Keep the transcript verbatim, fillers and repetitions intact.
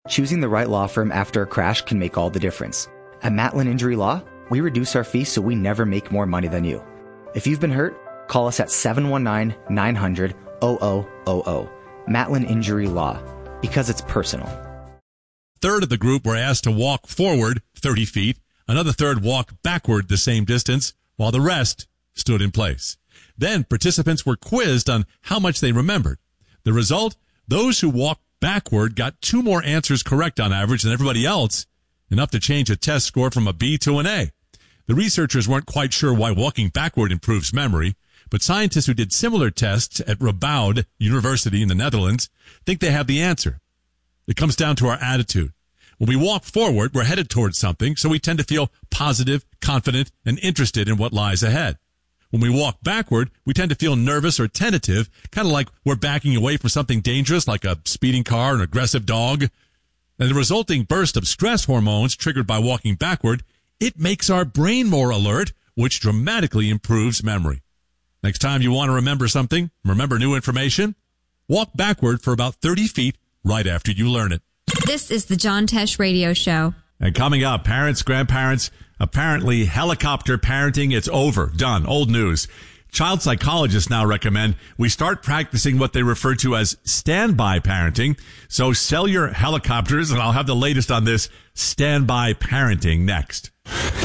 Choosing the right law firm after a crash can make all the difference. At Matlin Injury Law, we reduce our fees so we never make more money than you. If you've been hurt, call us at seven one nine, nine hundred, zero zero zero zero. Matlin Injury Law, because it's personal. Third of the group were asked to walk forward thirty feet. Another third walked backward the same distance, while the rest stood in place. Then participants were quizzed on how much they remembered. The result, those who walked backward got two more answers correct on average than everybody else, enough to change a test score from a B to an A. The researchers weren't quite sure why walking backward improves memory, but scientists who did similar tests at Radboud University in the Netherlands think they have the answer. It comes down to our attitude. When we walk forward, we're headed towards something, so we tend to feel positive, confident, and interested in what lies ahead. When we walk backward, we tend to feel nervous or tentative, kind of like we're backing away from something dangerous like a speeding car or an aggressive dog. And the resulting burst of stress hormones triggered by walking backward, it makes our brain more alert, which dramatically improves memory. Next time you want to remember something, remember new information, walk backward for about thirty feet right after you learn it. This is the John Tesh Radio Show. And coming up, parents, grandparents, apparently helicopter parenting, it's over, done, old news. Child psychologists now recommend we start practicing what they refer to as standby parenting. So sell your helicopters, and I'll have the latest on this standby parenting next.